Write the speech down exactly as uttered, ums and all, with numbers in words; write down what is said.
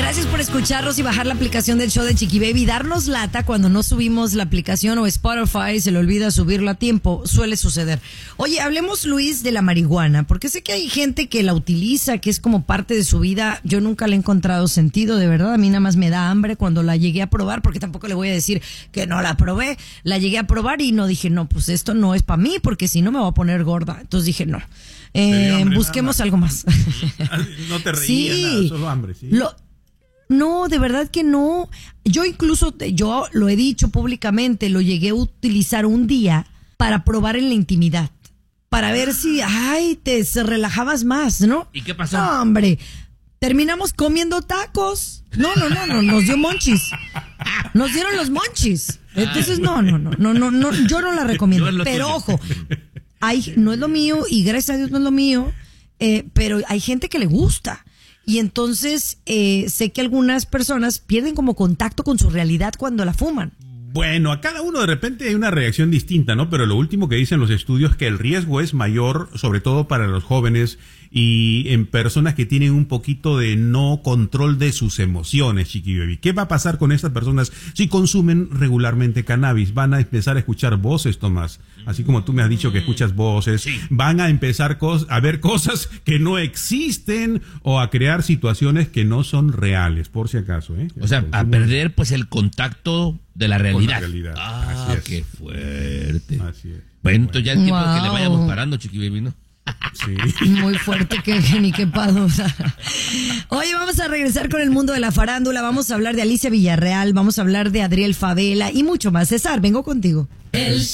Gracias por escucharnos y bajar la aplicación del show de Chiqui Baby. Darnos lata cuando no subimos la aplicación o Spotify, se le olvida subirlo a tiempo. Suele suceder. Oye, hablemos, Luis, de la marihuana, porque sé que hay gente que la utiliza, que es como parte de su vida. Yo nunca le he encontrado sentido, de verdad. A mí nada más me da hambre cuando la llegué a probar, porque tampoco le voy a decir que no la probé. La llegué a probar y no dije, no, pues esto no es para mí, porque si no me voy a poner gorda. Entonces dije, no. Eh, hambre, busquemos algo más. No te reías, sí, nada, solo hambre, ¿sí? Lo, no, de verdad que no. Yo incluso, yo lo he dicho públicamente, lo llegué a utilizar un día para probar en la intimidad. Para ver si, ay, te se relajabas más, ¿no? ¿Y qué pasó? No, hombre, terminamos comiendo tacos. No, no, no, no, nos dio monchis. Nos dieron los monchis. Entonces, no, no, no, no, no, no, yo no la recomiendo. No Pero tuyo. Ojo, hay, no es lo mío y gracias a Dios no es lo mío, eh, pero hay gente que le gusta. Y entonces eh, sé que algunas personas pierden como contacto con su realidad cuando la fuman. Bueno, a cada uno de repente hay una reacción distinta, ¿no? Pero lo último que dicen los estudios es que el riesgo es mayor, sobre todo para los jóvenes y en personas que tienen un poquito de no control de sus emociones, Chiqui Baby. ¿Qué va a pasar con estas personas si consumen regularmente cannabis? Van a empezar a escuchar voces, Tomás. Así como tú me has dicho que escuchas voces. Sí. Van a empezar a ver cosas que no existen o a crear situaciones que no son reales, por si acaso, ¿eh? O sea, a perder pues el contacto de la realidad. Con la realidad. Ah, así es. Qué fuerte. Así es. Bueno, entonces ya es tiempo wow. de que le vayamos parando, Chiqui Baby, ¿no? Sí. Muy fuerte que, que ni qué pado. Oye, vamos a regresar con el mundo de la farándula. Vamos a hablar de Alicia Villarreal, vamos a hablar de Adriel Favela y mucho más. César, vengo contigo. El